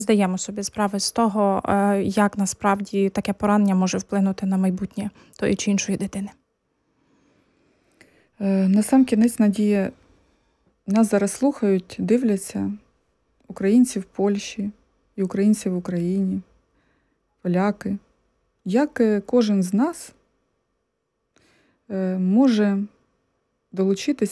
здаємо собі справи з того, як насправді таке поранення може вплинути на майбутнє тої чи іншої дитини. Насамкінець, Надія, нас зараз слухають, дивляться українці в Польщі і українці в Україні, поляки. Як кожен з нас може долучитися